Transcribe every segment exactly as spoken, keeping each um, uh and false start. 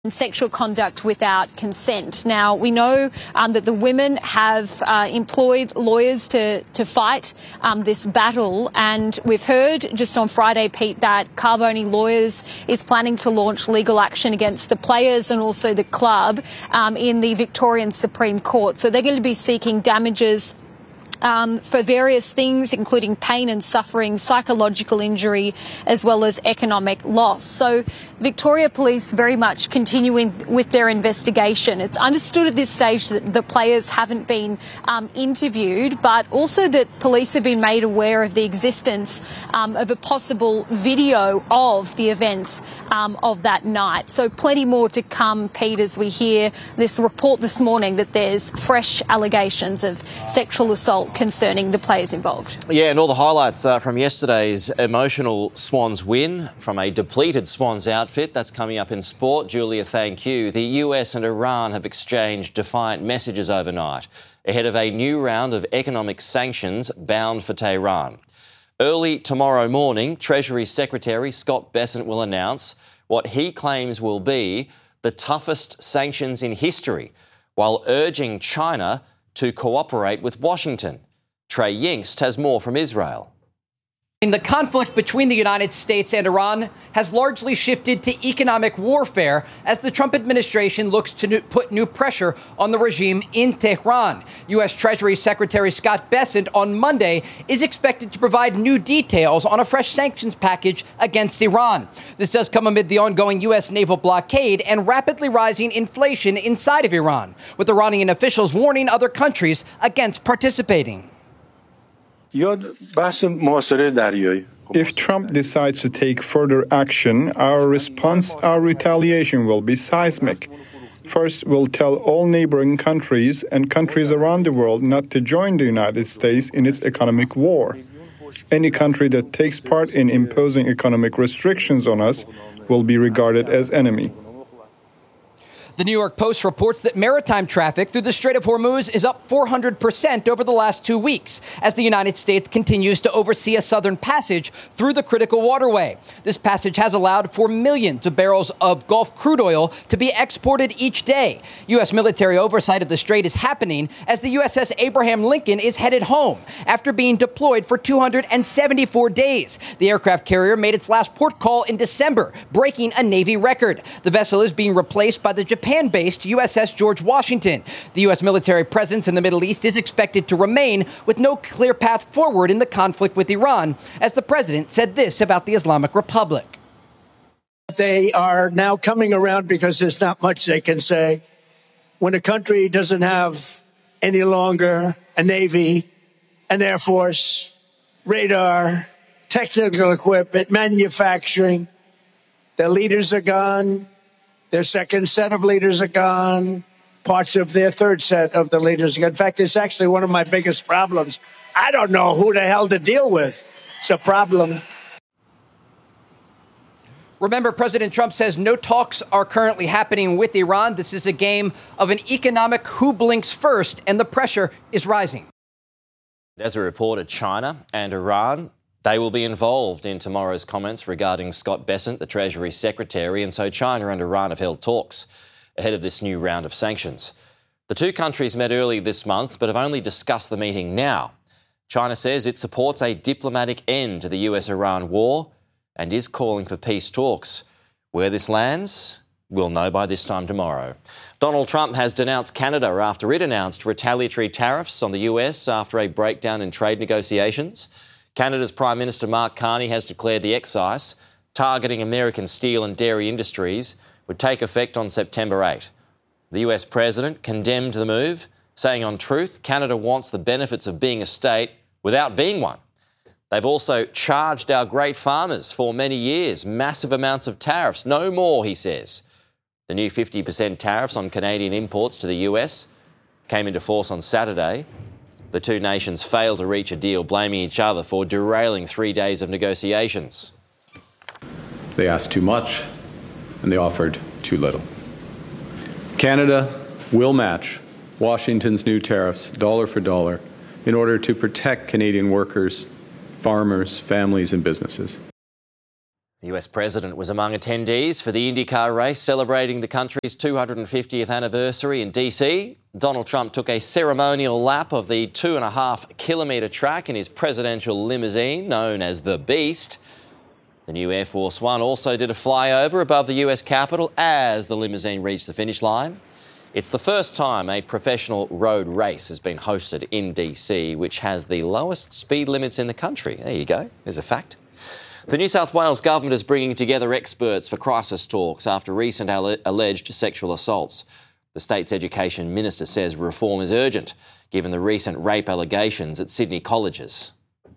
sexual conduct without consent. Now, we know um, that the women have uh, employed lawyers to, to fight um, this battle, and we've heard just on Friday, Pete, that Carbone Lawyers is planning to launch legal action against the players and also the club um, in the Victorian Supreme Court. So they're going to be seeking damages Um, for various things, including pain and suffering, psychological injury, as well as economic loss. So Victoria Police very much continuing with their investigation. It's understood at this stage that the players haven't been um, interviewed, but also that police have been made aware of the existence um, of a possible video of the events um, of that night. So plenty more to come, Pete, as we hear this report this morning that there's fresh allegations of sexual assault concerning the players involved. Yeah, and all the highlights uh, from yesterday's emotional Swans win from a depleted Swans outfit. That's coming up in sport. Julia, thank you. The U S and Iran have exchanged defiant messages overnight ahead of a new round of economic sanctions bound for Tehran. Early tomorrow morning, Treasury Secretary Scott Bessent will announce what he claims will be the toughest sanctions in history, while urging China to cooperate with Washington. Trey Yingst has more from Israel. The conflict between the United States and Iran has largely shifted to economic warfare as the Trump administration looks to new, put new pressure on the regime in Tehran. U S. Treasury Secretary Scott Bessent on Monday is expected to provide new details on a fresh sanctions package against Iran. This does come amid the ongoing U S naval blockade and rapidly rising inflation inside of Iran, with Iranian officials warning other countries against participating. If Trump decides to take further action, our response, our retaliation will be seismic. First, we'll tell all neighboring countries and countries around the world not to join the United States in its economic war. Any country that takes part in imposing economic restrictions on us will be regarded as enemy. The New York Post reports that maritime traffic through the Strait of Hormuz is up four hundred percent over the last two weeks as the United States continues to oversee a southern passage through the critical waterway. This passage has allowed for millions of barrels of Gulf crude oil to be exported each day. U S military oversight of the strait is happening as the U S S Abraham Lincoln is headed home after being deployed for two hundred seventy-four days. The aircraft carrier made its last port call in December, breaking a Navy record. The vessel is being replaced by the Japan-based U S S George Washington. The U S military presence in the Middle East is expected to remain with no clear path forward in the conflict with Iran, as the president said this about the Islamic Republic. They are now coming around because there's not much they can say. When a country doesn't have any longer a Navy, an Air Force, radar, technical equipment, manufacturing, their leaders are gone. Their second set of leaders are gone. Parts of their third set of the leaders are gone. In fact, it's actually one of my biggest problems. I don't know who the hell to deal with. It's a problem. Remember, President Trump says no talks are currently happening with Iran. This is a game of an economic who blinks first, and the pressure is rising. As a reporter, China and Iran, they will be involved in tomorrow's comments regarding Scott Bessent, the Treasury Secretary, and so China and Iran have held talks ahead of this new round of sanctions. The two countries met early this month but have only discussed the meeting now. China says it supports a diplomatic end to the U S Iran war and is calling for peace talks. Where this lands, we'll know by this time tomorrow. Donald Trump has denounced Canada after it announced retaliatory tariffs on the U S after a breakdown in trade negotiations. Canada's Prime Minister Mark Carney has declared the excise targeting American steel and dairy industries would take effect on September eighth. The U S President condemned the move, saying on Truth, Canada wants the benefits of being a state without being one. They've also charged our great farmers for many years massive amounts of tariffs. No more, he says. The new fifty percent tariffs on Canadian imports to the U S came into force on Saturday. The two nations failed to reach a deal, blaming each other for derailing three days of negotiations. They asked too much, and they offered too little. Canada will match Washington's new tariffs dollar for dollar in order to protect Canadian workers, farmers, families, and businesses. The U S president was among attendees for the IndyCar race celebrating the country's two hundred fiftieth anniversary in D C. Donald Trump took a ceremonial lap of the two and a half kilometre track in his presidential limousine known as the Beast. The new Air Force One also did a flyover above the U S Capitol as the limousine reached the finish line. It's the first time a professional road race has been hosted in D C, which has the lowest speed limits in the country. There you go, there's a fact. The New South Wales government is bringing together experts for crisis talks after recent alle- alleged sexual assaults. The state's education minister says reform is urgent, given the recent rape allegations at Sydney colleges.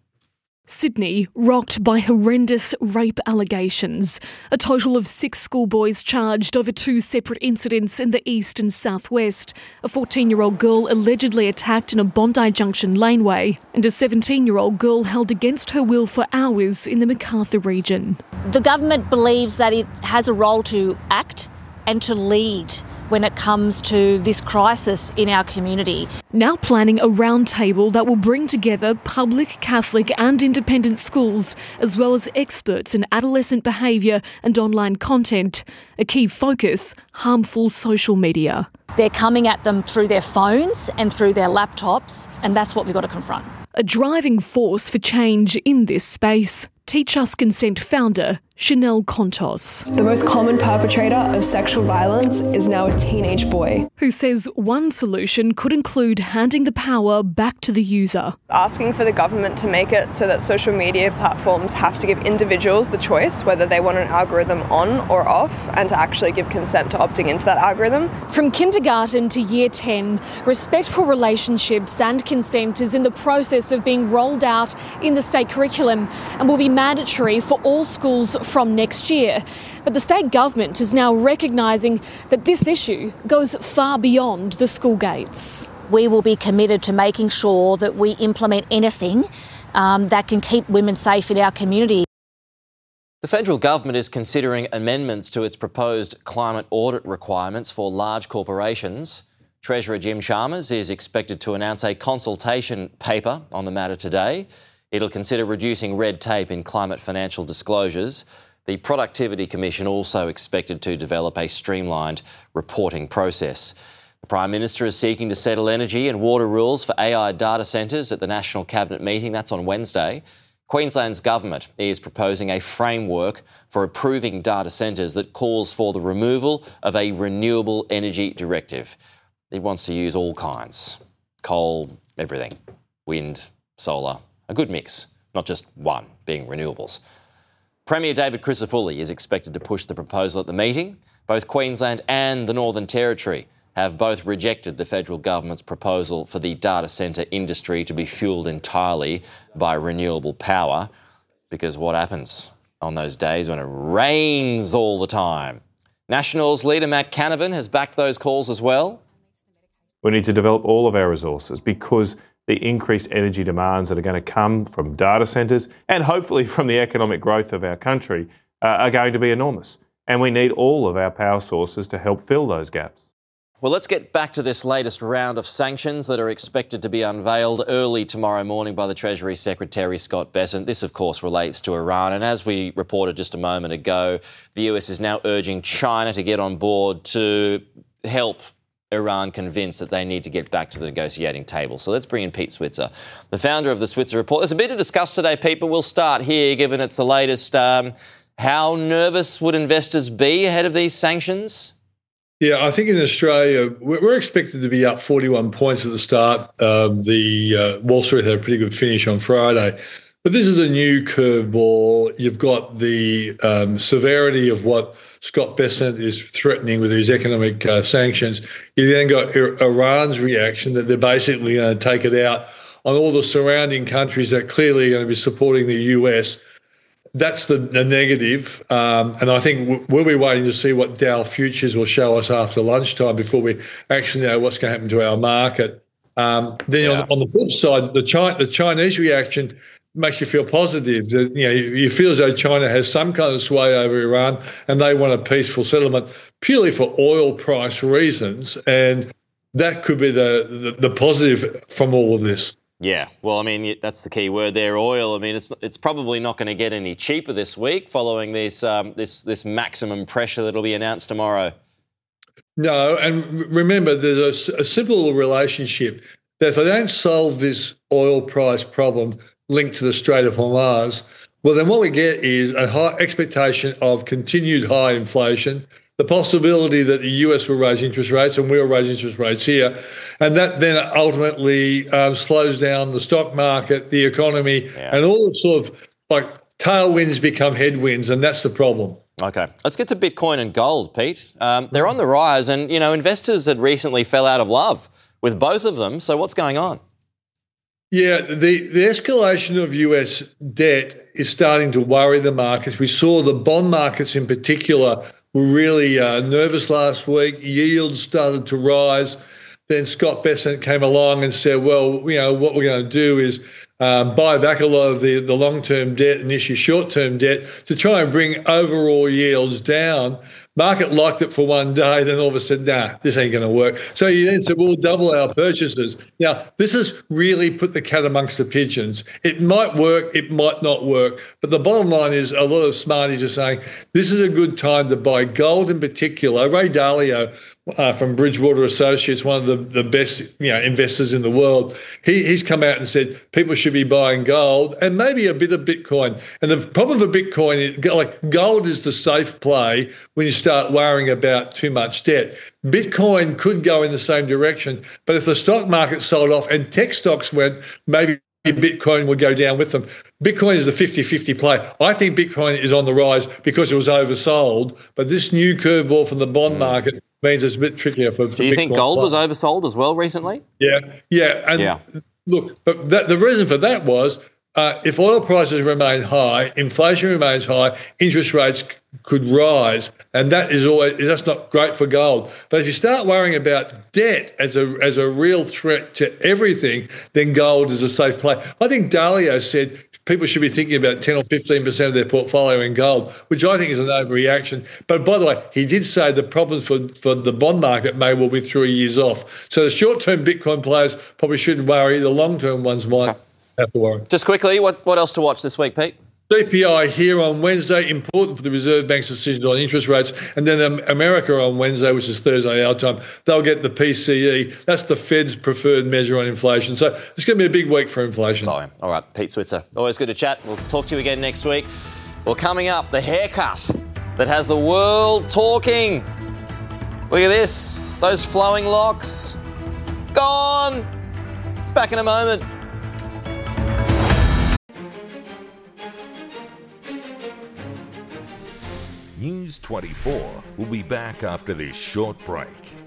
Sydney rocked by horrendous rape allegations. A total of six schoolboys charged over two separate incidents in the east and southwest. A fourteen-year-old girl allegedly attacked in a Bondi Junction laneway, and a seventeen-year-old girl held against her will for hours in the Macarthur region. The government believes that it has a role to act and to lead when it comes to this crisis in our community. Now planning a roundtable that will bring together public, Catholic and independent schools, as well as experts in adolescent behaviour and online content. A key focus, harmful social media. They're coming at them through their phones and through their laptops, and that's what we've got to confront. A driving force for change in this space. Teach Us Consent founder Chanel Contos. The most common perpetrator of sexual violence is now a teenage boy. Who says one solution could include handing the power back to the user. Asking for the government to make it so that social media platforms have to give individuals the choice whether they want an algorithm on or off, and to actually give consent to opting into that algorithm. From kindergarten to year ten, respect for relationships and consent is in the process of being rolled out in the state curriculum and will be mandatory for all schools from next year. But the state government is now recognising that this issue goes far beyond the school gates. We will be committed to making sure that we implement anything um, that can keep women safe in our community. The federal government is considering amendments to its proposed climate audit requirements for large corporations. Treasurer Jim Chalmers is expected to announce a consultation paper on the matter today. It'll consider reducing red tape in climate financial disclosures. The Productivity Commission also expected to develop a streamlined reporting process. The Prime Minister is seeking to settle energy and water rules for A I data centres at the National Cabinet meeting. That's on Wednesday. Queensland's government is proposing a framework for approving data centres that calls for the removal of a renewable energy directive. It wants to use all kinds. Coal, everything. Wind, solar. A good mix, not just one, being renewables. Premier David Crisafulli is expected to push the proposal at the meeting. Both Queensland and the Northern Territory have both rejected the federal government's proposal for the data centre industry to be fuelled entirely by renewable power, because what happens on those days when it rains all the time? Nationals leader Matt Canavan has backed those calls as well. We need to develop all of our resources because the increased energy demands that are going to come from data centres and hopefully from the economic growth of our country uh, are going to be enormous. And we need all of our power sources to help fill those gaps. Well, let's get back to this latest round of sanctions that are expected to be unveiled early tomorrow morning by the Treasury Secretary Scott Bessent. This, of course, relates to Iran. And as we reported just a moment ago, the U S is now urging China to get on board to help Iran convinced that they need to get back to the negotiating table. So let's bring in Pete Switzer, the founder of the Switzer Report. There's a bit to discuss today, Pete, but we'll start here, given it's the latest. Um, how nervous would investors be ahead of these sanctions? Yeah, I think in Australia, we're expected to be up forty-one points at the start. Um, the uh, Wall Street had a pretty good finish on Friday. But this is a new curveball. You've got the um, severity of what Scott Bessent is threatening with his economic uh, sanctions. You then got Iran's reaction that they're basically going to take it out on all the surrounding countries that clearly are going to be supporting the U S. That's the, the negative. Um, and I think we'll be waiting to see what Dow futures will show us after lunchtime before we actually know what's going to happen to our market. Um, then yeah. on, on the flip side, the, China, the Chinese reaction makes you feel positive. That, you know, you feel as though China has some kind of sway over Iran and they want a peaceful settlement purely for oil price reasons. And that could be the, the, the positive from all of this. Yeah, well, I mean, that's the key word there, oil. I mean, it's it's probably not going to get any cheaper this week following this um, this this maximum pressure that'll be announced tomorrow. No, and remember, there's a, a simple relationship that if they don't solve this oil price problem linked to the Strait of Hormuz, well, then what we get is a high expectation of continued high inflation, the possibility that the U S will raise interest rates and we'll raise interest rates here, and that then ultimately um, slows down the stock market, the economy, yeah. and all the sort of like tailwinds become headwinds, and that's the problem. Okay, let's get to Bitcoin and gold, Pete. Um, they're on the rise, and you know investors had recently fell out of love with both of them. So what's going on? Yeah, the, the escalation of U S debt is starting to worry the markets. We saw the bond markets in particular were really uh, nervous last week. Yields started to rise. Then Scott Bessent came along and said, well, you know, what we're going to do is um, buy back a lot of the, the long-term debt and issue short-term debt to try and bring overall yields down. Market liked it for one day, then all of a sudden, nah, this ain't going to work. So you then said, we'll double our purchases. Now, this has really put the cat amongst the pigeons. It might work, it might not work. But the bottom line is a lot of smarties are saying this is a good time to buy gold in particular. Ray Dalio uh, from Bridgewater Associates, one of the, the best you know investors in the world, he, he's come out and said people should be buying gold and maybe a bit of Bitcoin. And the problem for Bitcoin is like gold is the safe play when you start worrying about too much debt. Bitcoin could go in the same direction, but if the stock market sold off and tech stocks went, maybe Bitcoin would go down with them. Bitcoin is the fifty-fifty play. I think Bitcoin is on the rise because it was oversold, but this new curveball from the bond mm. market means it's a bit trickier for, for Do you Bitcoin. think gold was oversold as well recently? Yeah, yeah. And yeah. look, but that, the reason for that was uh, if oil prices remain high, inflation remains high, interest rates could rise, and that is always that's not great for gold. But if you start worrying about debt as a as a real threat to everything, then gold is a safe play. I think Dalio said people should be thinking about ten or fifteen percent of their portfolio in gold, which I think is an overreaction. But by the way, he did say the problems for, for the bond market may well be three years off. So the short-term Bitcoin players probably shouldn't worry. The long-term ones might okay. have to worry. Just quickly, what, what else to watch this week, Pete? C P I here on Wednesday, important for the Reserve Bank's decision on interest rates. And then America on Wednesday, which is Thursday our time, they'll get the P C E. That's the Fed's preferred measure on inflation. So it's going to be a big week for inflation. Oh, all right, Pete Switzer, always good to chat. We'll talk to you again next week. Well, coming up, the haircut that has the world talking. Look at this, those flowing locks. Gone. Back in a moment. News twenty-four will be back after this short break.